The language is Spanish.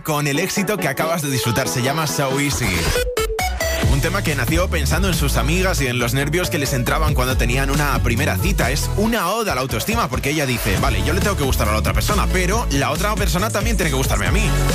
con el éxito que acabas de disfrutar. Se llama So Easy. Un tema que nació pensando en sus amigas y en los nervios que les entraban cuando tenían una primera cita. Es una oda a la autoestima porque ella dice, vale, yo le tengo que gustar a la otra persona, pero la otra persona también tiene que gustarme a mí.